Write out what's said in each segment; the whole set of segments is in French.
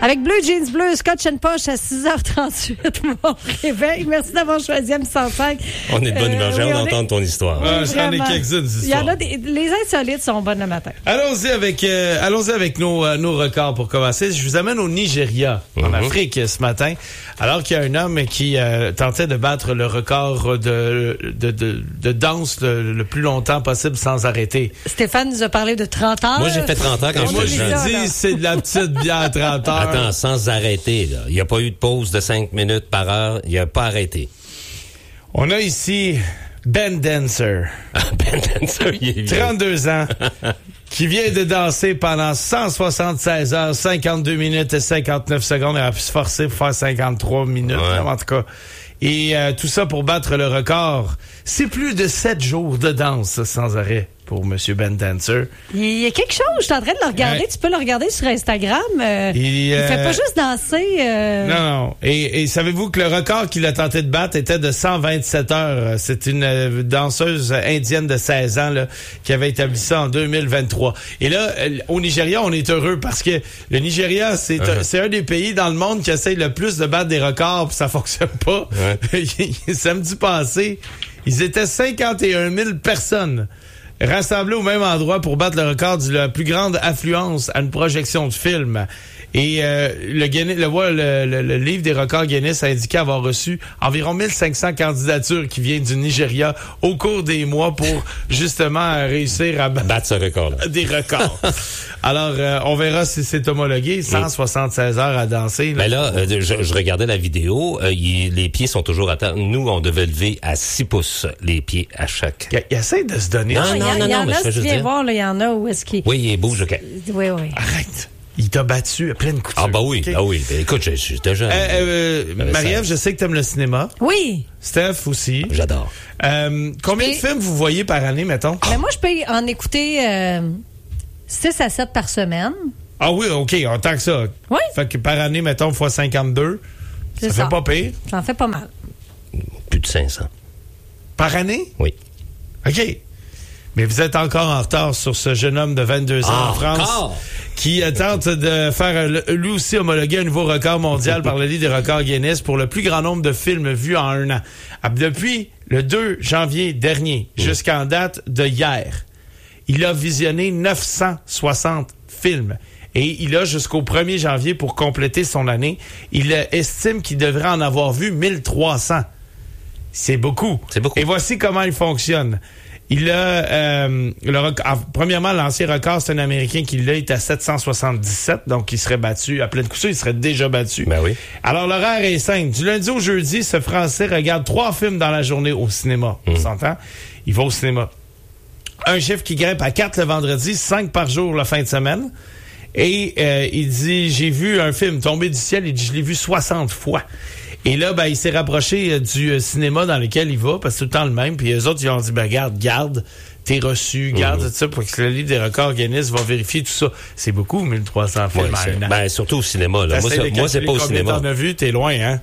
Avec Bleu Jeans Bleu, Scotch and Posh à 6h38, mon réveil. Merci d'avoir choisi M105. On est de bonne humeur, j'ai hâte d'entendre ton histoire. J'en ai quelques-unes Il y en a les insolites sont bonnes le matin. Allons-y avec nos records pour commencer. Je vous amène au Nigeria, en Afrique, ce matin, alors qu'il y a un homme qui tentait de battre le record de danse le plus longtemps possible sans arrêter. Stéphane nous a parlé de 30 heures. Moi, j'ai fait 30 heures quand Moi, j'étais jeune. je dis, c'est de la petite bière 30 heures. Attends, sans arrêter, là. Il n'y a pas eu de pause de 5 minutes par heure. Il n'a pas arrêté. On a ici Ben Dancer. Ben Dancer, il est vieux. 32 ans. Qui vient de danser pendant 176 heures, 52 minutes et 59 secondes. Il a pu se forcer pour faire 53 minutes, en tout cas. Et tout ça pour battre le record. C'est plus de 7 jours de danse sans arrêt pour M. Ben Dancer. Il y a quelque chose, je suis en train de le regarder. Ouais. Tu peux le regarder sur Instagram. Il fait pas juste danser. Non. Et savez-vous que le record qu'il a tenté de battre était de 127 heures. C'est une danseuse indienne de 16 ans là, qui avait établi ça en 2023. Et là, au Nigeria, on est heureux parce que le Nigeria, c'est un des pays dans le monde qui essaye le plus de battre des records, puis ça fonctionne pas. Samedi passé, ils étaient 51 000 personnes rassemblés au même endroit pour battre le record de la plus grande affluence à une projection de film. Et le livre des records Guinness a indiqué avoir reçu environ 1500 candidatures qui viennent du Nigeria au cours des mois pour justement réussir à battre ce record-là. Des records. Alors, on verra si c'est homologué. 176 heures à danser. Mais là, je regardais la vidéo. Les pieds sont toujours à terre. Nous, on devait lever à 6 pouces les pieds à chaque. Il essaie de se donner. Non, il y en mais a, je fais si tu juste viens dire. voir, il y en a où est-ce qu'il... Oui, il bouge, OK. Oui. Arrête. Il t'a battu à pleine couture. Ah, bah oui, okay. oui. Ben, écoute, j'étais jeune. Marie-Ève, je sais que t'aimes le cinéma. Oui. Steph aussi. J'adore. Combien de films vous voyez par année, mettons? Mais moi, je peux en écouter 6 à 7 par semaine. Ah oui, OK, tant que ça. Oui. Fait que par année, mettons, fois 52, ça fait pas pire. Ça en fait pas mal. Plus de 500. Par année? Oui. OK. Mais vous êtes encore en retard sur ce jeune homme de 22 ans en France qui tente de faire lui aussi homologuer un nouveau record mondial par le livre des records Guinness pour le plus grand nombre de films vus en un an. Depuis le 2 janvier dernier jusqu'en date de hier, il a visionné 960 films. Et il a jusqu'au 1er janvier pour compléter son année. Il estime qu'il devrait en avoir vu 1300. C'est beaucoup. C'est beaucoup. Et voici comment il fonctionne. Il a premièrement, l'ancien record, c'est un Américain qui l'a été à 777, donc il serait battu à pleine couture, il serait déjà battu. Ben oui. Alors l'horaire est simple. Du lundi au jeudi, ce Français regarde 3 films dans la journée au cinéma. On s'entend? Il va au cinéma. Un chiffre qui grimpe à 4 le vendredi, 5 par jour la fin de semaine. Et il dit, j'ai vu un film tomber du ciel, il dit, je l'ai vu 60 fois. Et là, il s'est rapproché du cinéma dans lequel il va, parce que c'est tout le temps le même. Puis eux autres, ils ont dit, garde, t'es reçu, garde tout ça, pour que le livre des records Guinness va vérifier tout ça. C'est beaucoup, 1300 films en un an. Surtout au cinéma. Là. Moi, c'est pas au cinéma. T'en as vu, t'es loin, hein?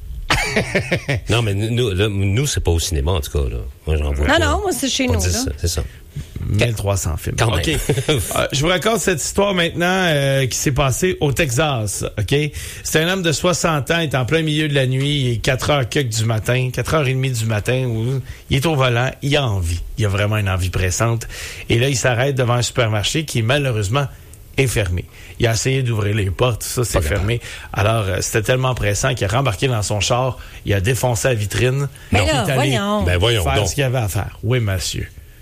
Non, mais nous, c'est pas au cinéma, en tout cas. Là. Moi, j'en vois pas. Non, moi, c'est chez nous. C'est ça. 1300 films. Quand même. OK. Je vous raconte cette histoire maintenant qui s'est passée au Texas. OK? C'est un homme de 60 ans, il est en plein milieu de la nuit, il est 4h du matin, 4h30 du matin, où il est au volant, il a envie. Il a vraiment une envie pressante. Et là, il s'arrête devant un supermarché qui, malheureusement, est fermé. Il a essayé d'ouvrir les portes, tout ça, c'est fermé. Alors, c'était tellement pressant qu'il a rembarqué dans son char, il a défoncé la vitrine. Mais là, voyons. Voyons faire donc. ce qu'il avait à faire. Oui, monsieur.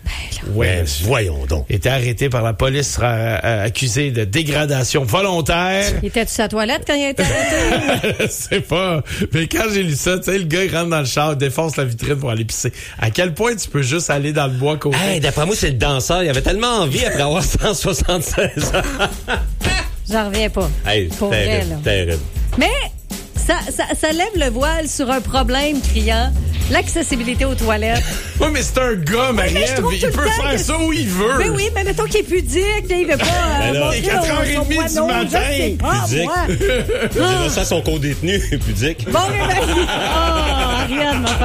Voyons donc. Il était arrêté par la police, sera accusé de dégradation volontaire. Il était-tu sa toilette quand il a été arrêté? Je sais pas. Mais quand j'ai lu ça, tu sais, le gars, il rentre dans le char, défonce la vitrine pour aller pisser. À quel point tu peux juste aller dans le bois côté? Hey, d'après moi, c'est le danseur. Il avait tellement envie après avoir 176 ans. J'en reviens pas. Hey, pour vrai, là. Terrible. Mais ça lève le voile sur un problème criant. L'accessibilité aux toilettes. Oui, mais c'est un gars, Marie-Ève. Il peut faire ça où il veut. Mais oui, mais mettons qu'il est pudique. Il veut pas montrer il est 4h30 du matin. Je sais pas, Pudique. moi. Il a ça son co-détenu, pudique. Bon réveil. Oh, Ariane,